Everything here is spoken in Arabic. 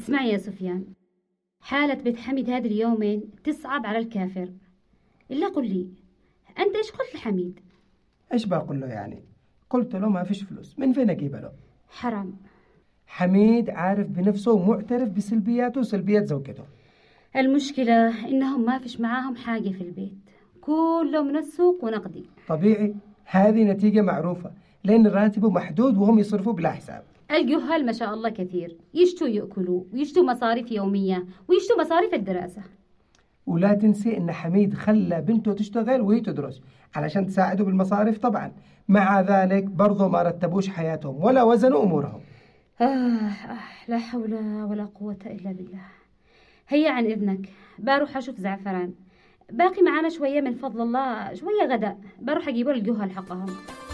اسمعي يا سفيان، حالة بيت حميد هذه اليومين تصعب على الكافر. إلا قل لي، أنت إيش قلت لحميد؟ إيش بقول له يعني؟ قلت له ما فيش فلوس، من فين أجيبها له؟ حرام. حميد عارف بنفسه ومعترف بسلبياته وسلبيات زوجته. المشكلة إنهم ما فيش معاهم حاجة في البيت، كله من السوق ونقدي. طبيعي، هذه نتيجة معروفة، لأن راتبه محدود وهم يصرفوا بلا حساب. الجهال ما شاء الله كثير، يشتوا يأكلوا ويشتوا مصاريف يومية ويشتوا مصاريف الدراسة. ولا تنسي إن حميد خلى بنته تشتغل وهي تدرس علشان تساعده بالمصاريف طبعا. مع ذلك برضو ما رتبوش حياتهم ولا وزنوا أمورهم. لا حول ولا قوة إلا بالله. هيا عن إذنك، بروح أشوف زعفران، باقي معانا شوية من فضل الله، شوية غداء، بروح أجيبوا الجهال حقهم.